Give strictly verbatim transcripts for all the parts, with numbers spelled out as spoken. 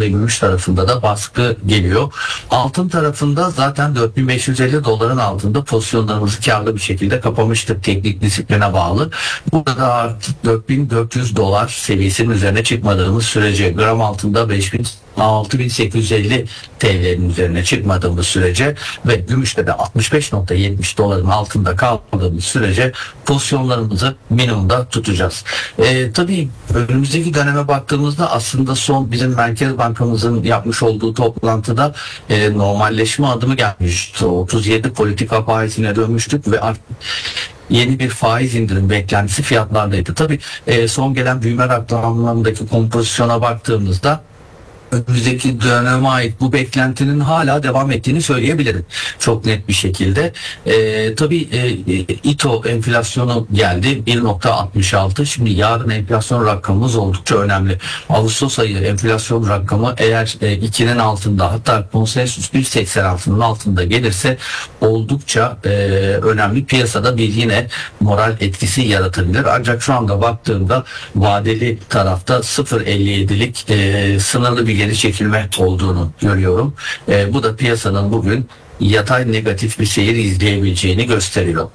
ve gümüş tarafında da baskı geliyor. Altın tarafında zaten dört bin beş yüz elli doların altında pozisyonlarımızı karlı bir şekilde kapamıştık teknik disipline bağlı. Burada artık dört bin dört yüz dolar seviyesinin üzerine çıkmadığımız sürece, gram altında beş bin altı bin sekiz yüz elli T L'nin üzerine çıkmadığımız sürece ve gümüşte de altmış beş nokta yetmiş doların altında kaldığımız sürece pozisyonlarımızı minimumda tutacağız. Ee, tabii önümüzdeki döneme baktığımızda aslında son bizim Merkez Bankamızın yapmış olduğu toplantıda e, normalleşme adımı gelmişti. otuz yedi politika faizine dönmüştük ve artık yeni bir faiz indirim beklentisi fiyatlardaydı. Tabii e, son gelen büyüme rakamlarındaki kompozisyona baktığımızda önümüzdeki döneme ait bu beklentinin hala devam ettiğini söyleyebilirim. Çok net bir şekilde. Ee, tabii e, İTO enflasyonu geldi bir nokta altmış altı. Şimdi yarın enflasyon rakamımız oldukça önemli. Ağustos ayı enflasyon rakamı eğer e, ikinin altında, hatta konsensus bir seksen altının altında gelirse oldukça e, önemli. Piyasada bir yine moral etkisi yaratabilir. Ancak şu anda baktığımda vadeli tarafta sıfır virgül elli yedilik e, sınırlı bir geri çekilme olduğunu görüyorum. E, bu da piyasanın bugün yatay negatif bir seyir izleyebileceğini gösteriyor.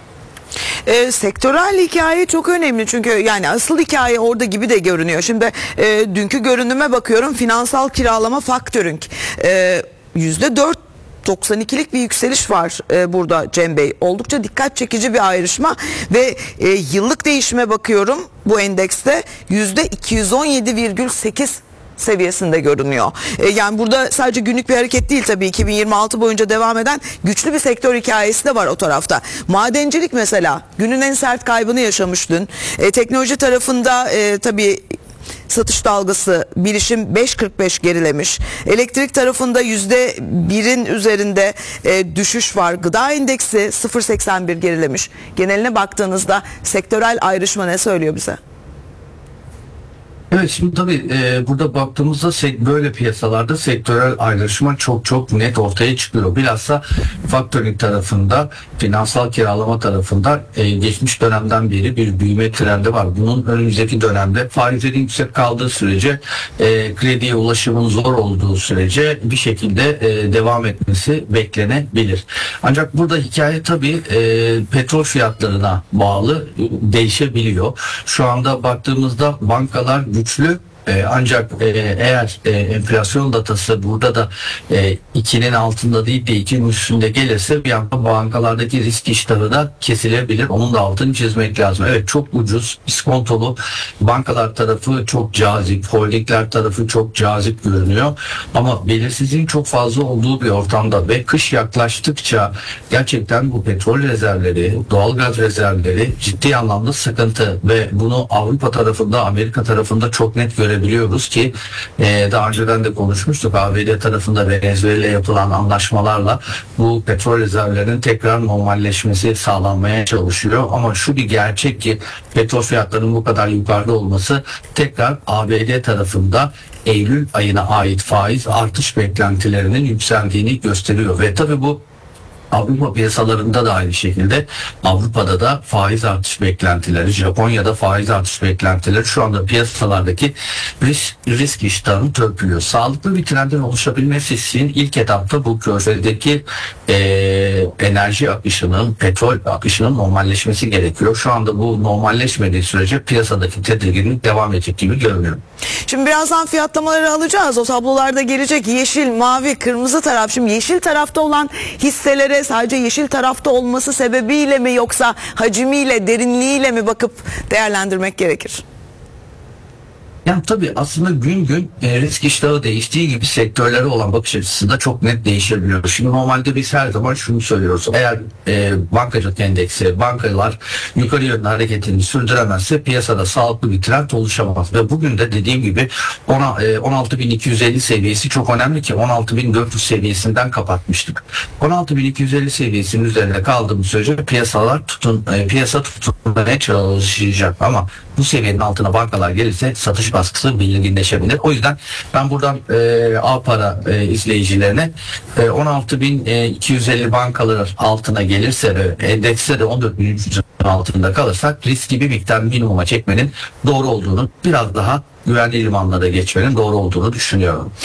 E, sektörel hikaye çok önemli çünkü yani asıl hikaye orada gibi de görünüyor. Şimdi e, dünkü görünüme bakıyorum, finansal kiralama factoring e, yüzde dört doksan ikilik bir yükseliş var e, burada Cem Bey. Oldukça dikkat çekici bir ayrışma ve e, yıllık değişime bakıyorum bu endekste yüzde iki yüz on yedi virgül sekiz seviyesinde görünüyor. E, yani burada sadece günlük bir hareket değil tabii, iki bin yirmi altı boyunca devam eden güçlü bir sektör hikayesi de var o tarafta. Madencilik mesela günün en sert kaybını yaşamış dün. E, teknoloji tarafında e, tabii satış dalgası, bilişim beş virgül kırk beş gerilemiş. Elektrik tarafında yüzde birin üzerinde e, düşüş var. Gıda endeksi sıfır virgül seksen bir gerilemiş. Geneline baktığınızda sektörel ayrışma ne söylüyor bize? Evet, şimdi tabii e, burada baktığımızda sek- böyle piyasalarda sektörel ayrışma çok çok net ortaya çıkıyor. Bilhassa faktörlük tarafında, finansal kiralama tarafında e, geçmiş dönemden beri bir büyüme trendi var. Bunun önümüzdeki dönemde faizlerin yüksek kaldığı sürece, e, krediye ulaşımın zor olduğu sürece bir şekilde e, devam etmesi beklenebilir. Ancak burada hikaye tabii e, petrol fiyatlarına bağlı e, değişebiliyor. Şu anda baktığımızda bankalar güçlü. Ee, ancak e, eğer e, enflasyon datası burada da e, ikinin altında değil de ikinin üstünde gelirse bir anda bankalardaki risk iştahı da kesilebilir. Onun da altını çizmek lazım. Evet, çok ucuz, iskontolu bankalar tarafı çok cazip, holdingler tarafı çok cazip görünüyor. Ama belirsizliğin çok fazla olduğu bir ortamda ve kış yaklaştıkça gerçekten bu petrol rezervleri, doğalgaz rezervleri ciddi anlamda sıkıntı ve bunu Avrupa tarafında, Amerika tarafında çok net görebiliyoruz. Biliyoruz ki e, daha önceden de konuşmuştuk, A B D tarafında Venezuela ile yapılan anlaşmalarla bu petrol rezervlerinin tekrar normalleşmesi sağlanmaya çalışıyor. Ama şu bir gerçek ki petrol fiyatlarının bu kadar yukarıda olması tekrar A B D tarafında Eylül ayına ait faiz artış beklentilerinin yükseldiğini gösteriyor ve tabii bu Avrupa piyasalarında da aynı şekilde, Avrupa'da da faiz artış beklentileri, Japonya'da faiz artış beklentileri şu anda piyasalardaki risk, risk iştahını törpülüyor. Sağlıklı bir trendin oluşabilmesi için ilk etapta bu körfezdeki e, enerji akışının, petrol akışının normalleşmesi gerekiyor. Şu anda bu normalleşmediği sürece piyasadaki tedirginlik devam edecek gibi görünüyor. Şimdi birazdan fiyatlamaları alacağız. O tablolarda gelecek yeşil, mavi, kırmızı taraf. Şimdi yeşil tarafta olan hisselere sadece yeşil tarafta olması sebebiyle mi yoksa hacmiyle, derinliğiyle mi bakıp değerlendirmek gerekir? Yani tabii aslında gün gün e, risk iştahı değiştiği gibi sektörlere olan bakış açısı da çok net değişebiliyor. Şimdi normalde biz her zaman şunu söylüyoruz. Eğer e, bankacılık endeksi, bankalar yukarı yönlü hareketini sürdüremezse piyasada sağlıklı bir trend oluşamaz. Ve bugün de dediğim gibi on altı bin iki yüz elli seviyesi çok önemli ki on altı bin dört yüz seviyesinden kapatmıştık. on altı bin iki yüz elli seviyesinin üzerinde kaldığımız sürece piyasalar tutun, e, piyasa tutunmaya çalışacak. Ama bu seviyenin altına bankalar gelirse satış baskısı belirginleşebilir. O yüzden ben buradan e, A-Para e, izleyicilerine e, on altı bin iki yüz elli bankalar altına gelirse ve endekste de on dört bin üç yüzün altında kalırsak riski bir miktar minimuma çekmenin doğru olduğunu, biraz daha güvenli limanlara geçmenin doğru olduğunu düşünüyorum.